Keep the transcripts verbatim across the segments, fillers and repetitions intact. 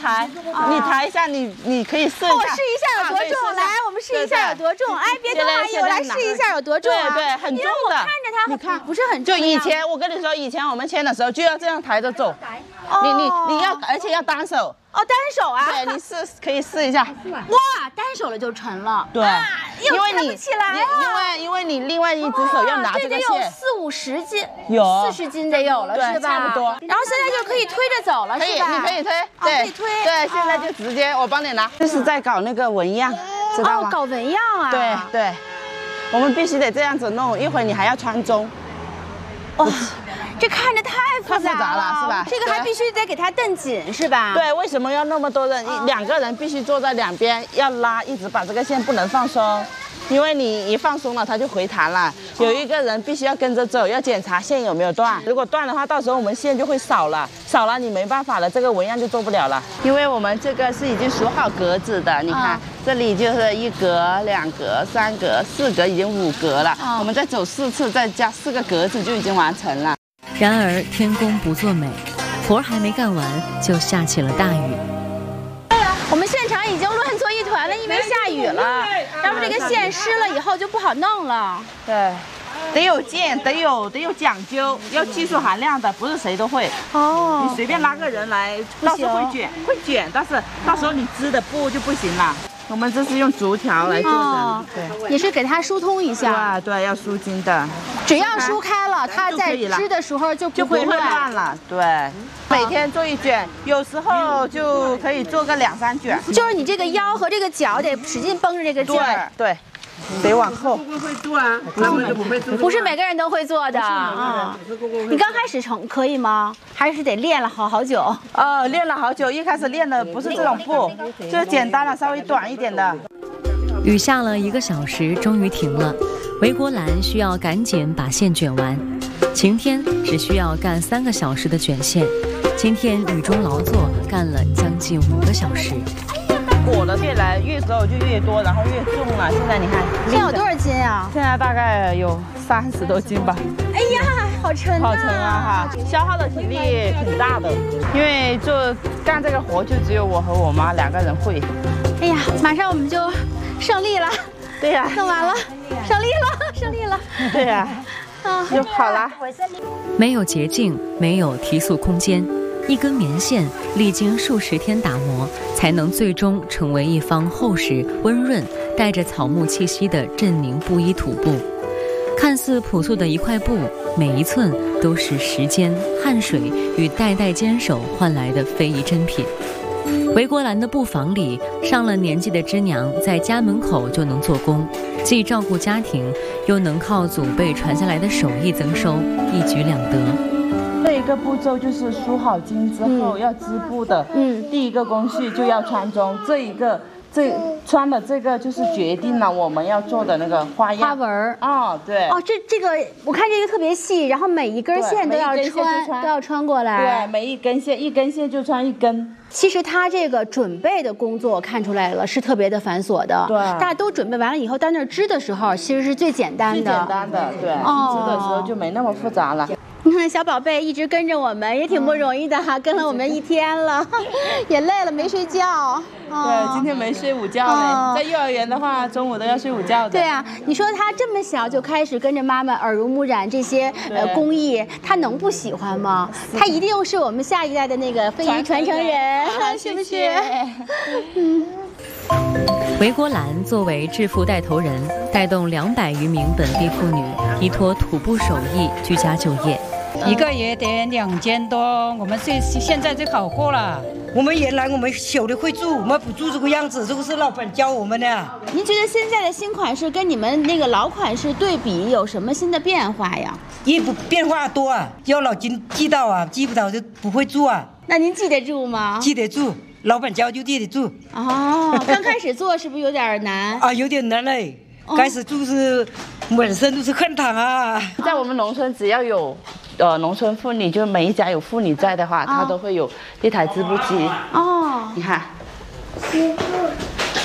抬，你抬一下，你你可以试一下。 我试一下有多重，来，我们试一下有多重。哎，别动阿姨，我来试一下有多重啊。 对对，很重的。 我看着它， 你看不是很重。 就以前我跟你说，以前我们牵的时候就要这样抬着走。你你你要，而且要单手。 哦，单手啊。 对，你试可以试一下。 哇，单手了就沉了。 对，因为你起来因为因为你另外一只手要拿这个线， 这得有四五十斤， 有四十斤得有了，是吧？ 差不多。 然后现在就可以推着走了， 可以， 是吧？ 你可以推， 对，可以推。 对，现在就直接我帮你拿。这是在搞那个纹样，知道吗？ 哦，搞纹样啊。 对对，我们必须得这样子弄，一会儿你还要穿中。 哇，这看着太复杂了，是吧？ 这个还必须得给它蹬紧，是吧？ 对，为什么要那么多人？两个人必须坐在两边，要拉，一直把这个线不能放松。因为你一放松了，它就回弹了。有一个人必须要跟着走，要检查线有没有断。如果断的话，到时候我们线就会少了，少了你没办法了，这个纹样就做不了了。因为我们这个是已经数好格子的，你看、嗯、这里就是一格、两格、三格、四格，已经五格了。嗯、我们再走四次，再加四个格子就已经完成了。 然而天公不作美，活儿还没干完，就下起了大雨。 我们现场已经乱作一团了，因为下雨了，然后这个线湿了以后就不好弄了。 对，得有劲，得有得有讲究，要技术含量的，不是谁都会。哦，你随便拉个人来，到时候会卷，会卷，但是到时候你织的布就不行了。我们这是用竹条来做的，哦、对， 也是给它疏通一下。 对对，要疏筋的。 只要疏开了，它在织的时候就不会乱了。对，每天做一卷，有时候就可以做个两三卷。 就是你这个腰和这个脚得使劲绷着这个劲儿。 对。得往后。 会不会做啊？那我就不会做。 不是每个人都会做的啊。你刚开始成可以吗？还是得练了好好久？ 呃，练了好久。一开始练的不是这种布，就是简单的、稍微短一点的。 雨下了一个小时，终于停了。维国兰需要赶紧把线卷完。晴天只需要干三个小时的卷线，今天雨中劳作，干了将近五个小时。 裹的越来越之后就越多，然后越重了。现在你看， 现在有多少斤啊？ 现在大概有三十多斤吧。 哎呀，好沉啊！ 好沉啊哈，消耗的体力挺大的。因为做干这个活就只有我和我妈两个人会。 哎呀，马上我们就胜利了。 对呀、 啊，弄完了，胜利了，胜利了。 对呀、啊，啊，就好了。 没有捷径，没有提速空间。一根棉线历经数十天打磨，才能最终成为一方厚实、温润、带着草木气息的镇宁布依土布。看似朴素的一块布，每一寸都是时间、汗水与代代坚守换来的非遗珍品。维国兰的布坊里，上了年纪的织娘在家门口就能做工，既照顾家庭，又能靠祖辈传下来的手艺增收，一举两得。 这一个步骤就是梳好巾之后、嗯、要织布的，嗯，第一个工序就要穿中，这一个这穿的这个就是决定了我们要做的那个花样花纹儿。 哦，对。 哦，这这个我看这个特别细，然后每一根线都要穿，都要穿过来。 对，每一根线一根线就穿一根。 其实它这个准备的工作我看出来了，是特别的繁琐的。 对， 大家都准备完了以后，到那儿织的时候，其实是最简单的。 最简单的，对。哦，织的时候就没那么复杂了。 你看小宝贝一直跟着我们，也挺不容易的哈，跟了我们一天了，也累了，没睡觉。 对，今天没睡午觉呢。在幼儿园的话，中午都要睡午觉的。 对啊，你说他这么小就开始跟着妈妈耳濡目染这些呃工艺，他能不喜欢吗？他一定是我们下一代的那个非遗传承人，是不是？嗯。 维国兰作为致富带头人，带动两百余名本地妇女依托土布手艺居家就业。 一个月得两千多，我们这现在就好过了。 我们原来我们小的会做，我们不做这个样子，这个是老板教我们的。 您觉得现在的新款式跟你们那个老款式对比有什么新的变化呀？ 也不变化多啊，要老金记到啊，记不到就不会做啊。 那您记得住吗？ 记得住，老板教就记得住。 哦，刚开始做是不是有点难？ 啊，有点难嘞。哦、开始做是满身都是汗糖啊。 在我们农村，只要有呃农村妇女，就每一家有妇女在的话，她、哦、都会有一台织布机。哦，你看，织布，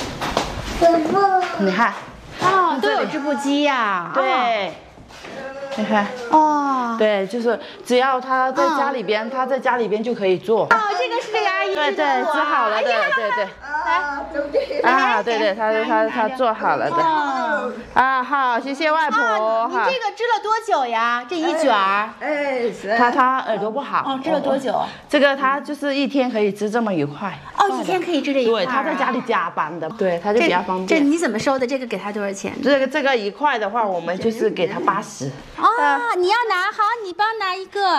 织布，你看， 哦，都有织布机呀、啊。 对。 你看。 哦， 对，就是只要他在家里边，他在家里边就可以做。 哦，这个是这个阿姨对对， 织织好了的，对对。啊，对对，他他他做好了的。啊，好，谢谢外婆。 你这个织了多久呀？这一卷儿？ 哎，是。 他他耳朵不好。 哦，织了多久？ 这个他就是一天可以织这么一块。 哦，一天可以织这一块。 对，他在家里加班的，对，他就比较方便。 这你怎么收的？这个给他多少钱？ 这个这个一块的话，我们就是给他八十。 哦，你要拿好，你帮拿一个。